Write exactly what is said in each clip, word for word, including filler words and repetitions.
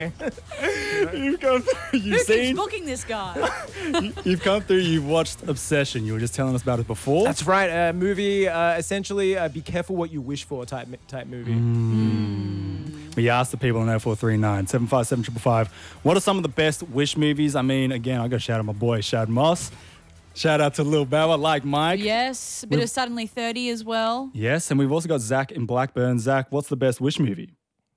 You've come through. You've Who keeps seen. booking this guy? You've come through. You've watched Obsession. You were just telling us about it before. That's right. A movie, uh, essentially, uh, be careful what you wish for type type movie. Mm. We asked the people on oh four three nine, seven five seven, five five five, what are some of the best Wish movies? I mean, again, I got to shout out my boy, Shad Moss. Shout out to Lil Bow, like Mike. Yes, a bit We've- of Suddenly thirty as well. Yes, and we've also got Zach in Blackburn. Zach, what's the best Wish movie?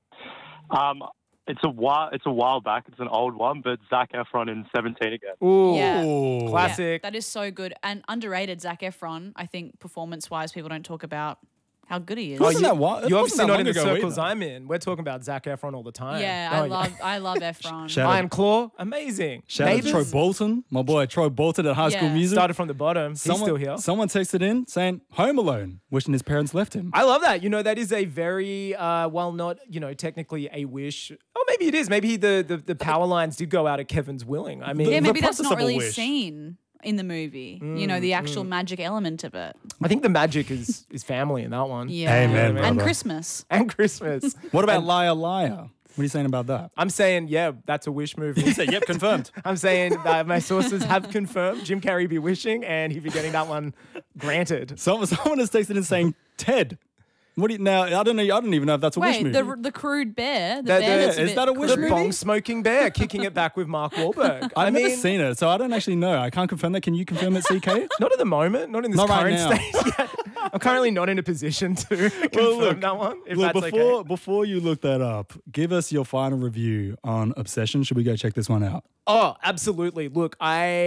Um, it's a while. It's a while back. It's an old one, but Zac Efron in seventeen again. Ooh, Yeah. classic. Yeah, that is so good. And underrated Zac Efron, I think performance-wise, people don't talk about how good he is. Wasn't that wi- it You're wasn't obviously that not long in the ago circles either. I'm in. We're talking about Zac Efron all the time. Yeah, Oh, I love I love Efron. Shout out- Iron Claw, amazing. Shout out to Troy Neighbours, Bolton, my boy Troy Bolton at High School Yeah. Music. started from the bottom. He's Someone, still here. Someone texted in saying Home Alone, wishing his parents left him. I love that. You know, that is a very, uh, while not, you know, technically a wish. Oh, maybe it is. Maybe the, the, the power lines did go out at Kevin's willing. I mean, Yeah, the maybe that's process not of a really wish. seen in the movie. you know, the actual magic element of it. I think the magic is is family in that one. Yeah. Amen, And brother. Christmas. And Christmas. What about Liar Liar? What are you saying about that? I'm saying, yeah, that's a wish movie. You say, yep, confirmed. I'm saying that my sources have confirmed Jim Carrey be wishing and he'd be getting that one granted. Someone, someone has texted in saying Ted. What do you now? I don't know. I don't even know if that's a wish Wait, movie. the the crude bear, the That- bear yeah, that's a is bit that a wish The movie? bong smoking bear kicking it back with Mark Wahlberg. I've I never mean, seen it, so I don't actually know. I can't confirm that. Can you confirm it, C K? not at the moment, not in this Not right current now. state yet. I'm currently not in a position to confirm Well, look, that one. If Look, that's before okay. before you look that up, give us your final review on Obsession. Should we go check this one out? Oh, absolutely. Look,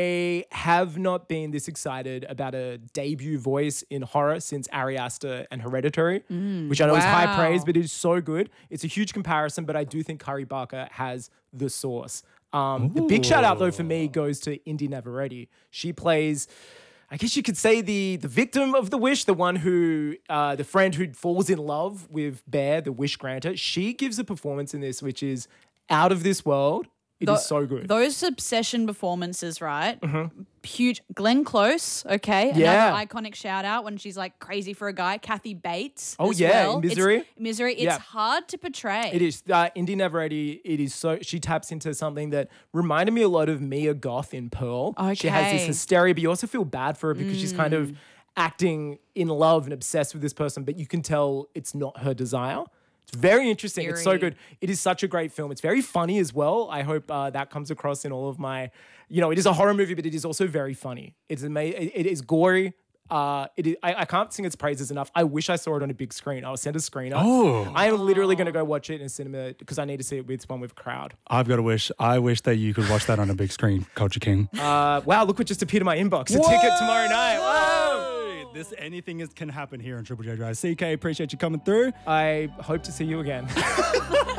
I have not been this excited about a debut voice in horror since Ari Aster and Hereditary, which I know is high wow. praise, but it is so good. It's a huge comparison, but I do think Kari Barker has the sauce. Um, the big shout out, though, for me goes to Indy Neveretti. She plays, I guess you could say, the the victim of the wish, the one who, uh, the friend who falls in love with Bear, the wish granter. She gives a performance in this which is out of this world. It is Tho- so good. Those obsession performances, right? Huge. Glenn Close, okay. Yeah. Another iconic shout out when she's like crazy for a guy. Kathy Bates. Oh, as yeah, in well. It's- Misery. Misery. It's Yeah. hard to portray. It is. Uh, Indy Neveretti, it is so, she taps into something that reminded me a lot of Mia Goth in Pearl. She has this Okay. hysteria, but you also feel bad for her because she's kind of acting in love and obsessed with this person, but you can tell it's not her desire. It's very interesting. It's so Very. good. It is such a great film. It's very funny as well. I hope uh, that comes across in all of my, you know, it is a horror movie, but it is also very funny. It's amazing. It, it is gory. Uh, it is, I, I can't sing its praises enough. I wish I saw it on a big screen. I'll send a screener. Oh. I am literally going to go watch it in a cinema because I need to see it with one with a crowd. I've got a wish. I wish that you could watch that on a big screen, Culture King. Uh, wow, look what just appeared in my inbox. A ticket tomorrow night. Whoa! Hey, this anything is, can happen here in Triple J Drive. C K, appreciate you coming through. I hope to see you again.